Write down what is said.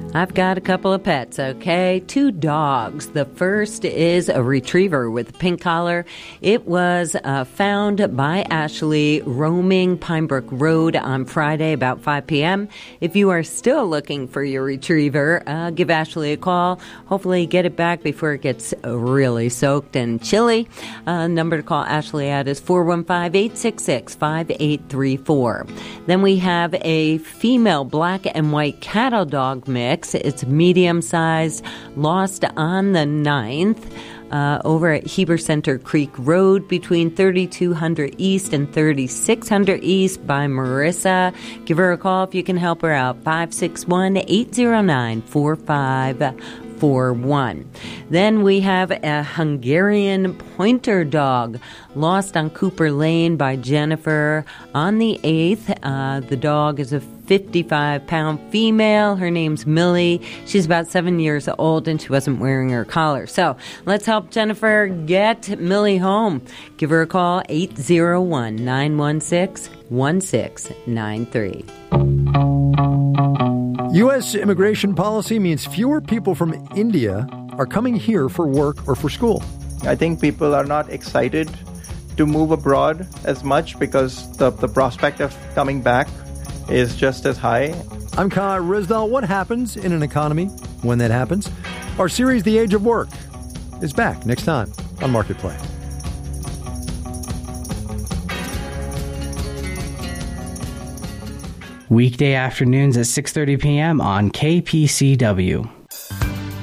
I've got a couple of pets, okay? 2 dogs. The first is a retriever with a pink collar. It was found by Ashley roaming Pinebrook Road on Friday about 5 p.m. If you are still looking for your retriever, give Ashley a call. Hopefully get it back before it gets really soaked and chilly. Number to call Ashley at is 415-866-5834. Then we have a female black and white cattle dog mix. It's medium-sized, lost on the 9th over at Heber Center Creek Road between 3200 East and 3600 East by Marissa. Give her a call if you can help her out, 561-809-4541. Then we have a Hungarian pointer dog lost on Cooper Lane by Jennifer on the 8th. The dog is a 55-pound female. Her name's Millie. She's about 7 years old, and she wasn't wearing her collar. So let's help Jennifer get Millie home. Give her a call, 801-916-1693. U.S. immigration policy means fewer people from India are coming here for work or for school. I think people are not excited to move abroad as much because the prospect of coming back is just as high. I'm Kai Rizdal. What happens in an economy when that happens? Our series, The Age of Work, is back next time on Marketplace. Weekday afternoons at 6:30 p.m. on KPCW.